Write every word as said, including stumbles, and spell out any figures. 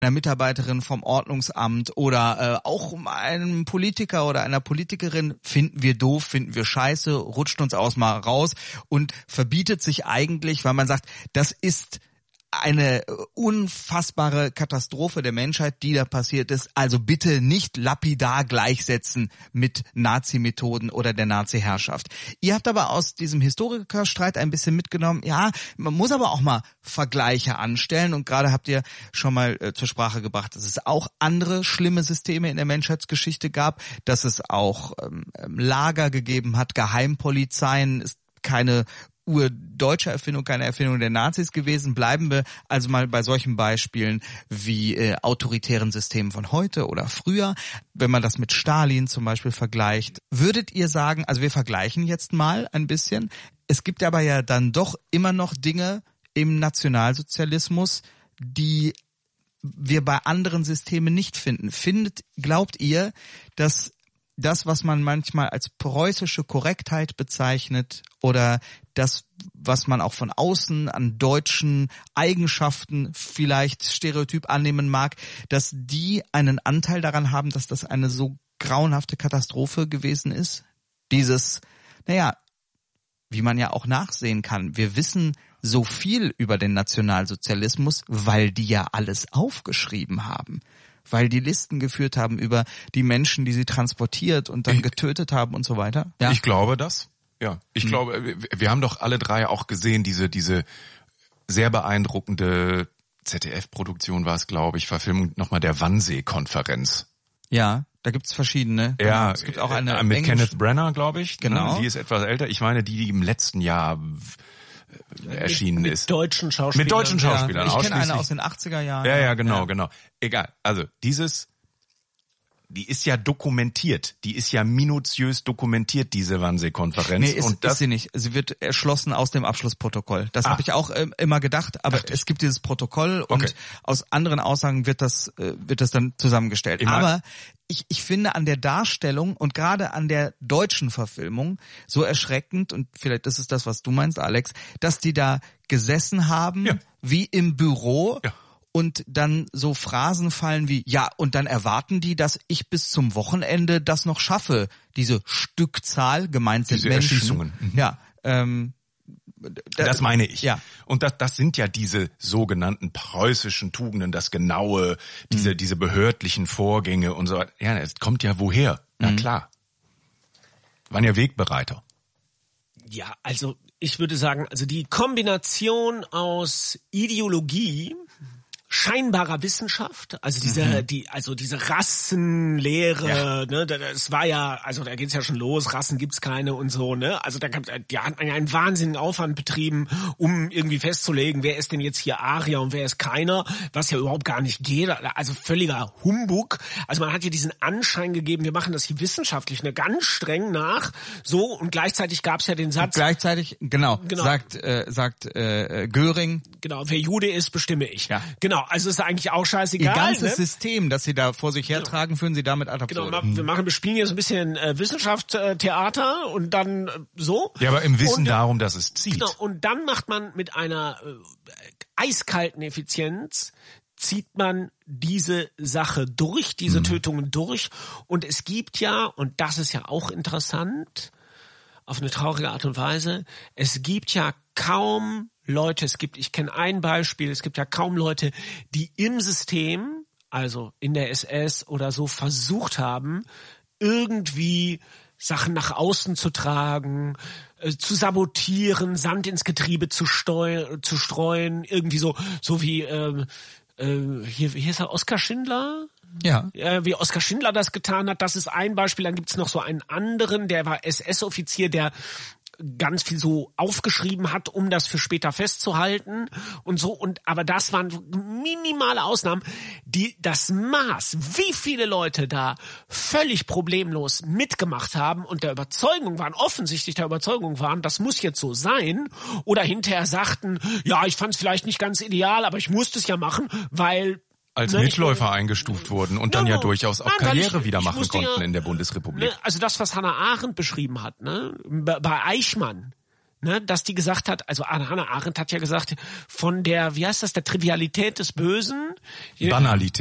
einer Mitarbeiterin vom Ordnungsamt oder äh, auch einem Politiker oder einer Politikerin finden wir doof, finden wir scheiße, rutscht uns aus mal raus und verbietet sich eigentlich, weil man sagt, das ist eine unfassbare Katastrophe der Menschheit, die da passiert ist. Also bitte nicht lapidar gleichsetzen mit Nazi-Methoden oder der Nazi-Herrschaft. Ihr habt aber aus diesem Historikerstreit ein bisschen mitgenommen, ja, man muss aber auch mal Vergleiche anstellen. Und gerade habt ihr schon mal äh, zur Sprache gebracht, dass es auch andere schlimme Systeme in der Menschheitsgeschichte gab, dass es auch ähm, Lager gegeben hat, Geheimpolizeien, ist keine urdeutsche Erfindung, keine Erfindung der Nazis gewesen. Bleiben wir also mal bei solchen Beispielen wie äh, autoritären Systemen von heute oder früher. Wenn man das mit Stalin zum Beispiel vergleicht, würdet ihr sagen, also wir vergleichen jetzt mal ein bisschen, es gibt aber ja dann doch immer noch Dinge im Nationalsozialismus, die wir bei anderen Systemen nicht finden. Findet, glaubt ihr, dass das, was man manchmal als preußische Korrektheit bezeichnet oder das, was man auch von außen an deutschen Eigenschaften vielleicht stereotyp annehmen mag, dass die einen Anteil daran haben, dass das eine so grauenhafte Katastrophe gewesen ist? Dieses, naja, wie man ja auch nachsehen kann, wir wissen so viel über den Nationalsozialismus, weil die ja alles aufgeschrieben haben. Weil die Listen geführt haben über die Menschen, die sie transportiert und dann ich, getötet haben und so weiter. Ja. Ich glaube das. Ja, ich hm. glaube, wir, wir haben doch alle drei auch gesehen, diese diese sehr beeindruckende Z D F-Produktion war es, glaube ich, Verfilmung nochmal der Wannsee-Konferenz. Ja, da gibt's verschiedene. Ja, es gibt auch eine äh, mit Englisch- Kenneth Branagh, glaube ich. Genau. Die ist etwas älter. Ich meine, die, die im letzten Jahr erschienen mit, ist. Mit deutschen Schauspielern. Mit deutschen Schauspielern. Ja, ich kenne eine aus den achtziger Jahren. Ja, ja, genau, ja. genau. Egal. Also dieses, die ist ja dokumentiert. Die ist ja minutiös dokumentiert, diese Wannsee-Konferenz. Nee, ist, und das ist sie nicht. Sie wird erschlossen aus dem Abschlussprotokoll. Das ah. habe ich auch äh, immer gedacht, aber Dacht es ich. gibt dieses Protokoll und okay. aus anderen Aussagen wird das äh, wird das dann zusammengestellt. Immer. Aber ich, ich finde an der Darstellung und gerade an der deutschen Verfilmung so erschreckend, und vielleicht ist es das, was du meinst, Alex, dass die da gesessen haben, ja. wie im Büro, ja. und dann so Phrasen fallen wie, ja, und dann erwarten die, dass ich bis zum Wochenende das noch schaffe. Diese Stückzahl, gemeint sind Diese Menschen. Erschießungen. Mhm. Ja, ähm, Das, das meine ich. Ja. Und das, das sind ja diese sogenannten preußischen Tugenden, das Genaue, diese, mhm. diese behördlichen Vorgänge und so weiter. Ja, es kommt ja woher? Na mhm. klar. Waren ja Wegbereiter. Ja, also ich würde sagen, also die Kombination aus Ideologie, scheinbarer Wissenschaft, also diese, mhm. die, also diese Rassenlehre, ja. ne, das war ja, also da geht's ja schon los, Rassen gibt's keine und so, ne, also da gab, die hat einen wahnsinnigen Aufwand betrieben, um irgendwie festzulegen, wer ist denn jetzt hier Arier und wer ist keiner, was ja überhaupt gar nicht geht, also völliger Humbug, also man hat hier diesen Anschein gegeben, wir machen das hier wissenschaftlich, ne, ganz streng nach, so, und gleichzeitig gab's ja den Satz. Und gleichzeitig, genau, genau. sagt, äh, sagt, äh, Göring. Genau, wer Jude ist, bestimme ich. Ja. Genau. Also ist eigentlich auch scheißegal. Ihr ganzes ne? System, das sie da vor sich hertragen, genau. führen sie damit ad absurdum. Genau, wir machen, wir spielen jetzt ein bisschen äh, Wissenschaft, äh, Theater und dann äh, so. Ja, aber im Wissen und, darum, dass es zieht. Genau, und dann macht man mit einer äh, eiskalten Effizienz, zieht man diese Sache durch, diese mhm. Tötungen durch. Und es gibt ja, und das ist ja auch interessant, auf eine traurige Art und Weise, es gibt ja kaum Leute, es gibt, ich kenne ein Beispiel, es gibt ja kaum Leute, die im System, also in der S S oder so, versucht haben, irgendwie Sachen nach außen zu tragen, äh, zu sabotieren, Sand ins Getriebe zu, steu- zu streuen, irgendwie so, so wie, äh, äh, hier, hier ist er, Oskar Schindler? Ja. Äh, wie Oskar Schindler das getan hat, das ist ein Beispiel. Dann gibt's noch so einen anderen, der war S S-Offizier, der ganz viel so aufgeschrieben hat, um das für später festzuhalten und so. Und aber das waren minimale Ausnahmen, die das Maß, wie viele Leute da völlig problemlos mitgemacht haben und der Überzeugung waren, offensichtlich der Überzeugung waren, das muss jetzt so sein, oder hinterher sagten, ja, ich fand es vielleicht nicht ganz ideal, aber ich musste es ja machen, weil als ne, Mitläufer ich, eingestuft wurden und no, dann ja durchaus auch nein, Karriere ich, wieder ich machen konnten ja, in der Bundesrepublik. Ne, also das, was Hannah Arendt beschrieben hat, ne, bei Eichmann, ne, dass die gesagt hat, also Hannah Arendt hat ja gesagt, von der, wie heißt das, der Trivialität des Bösen, Banalität.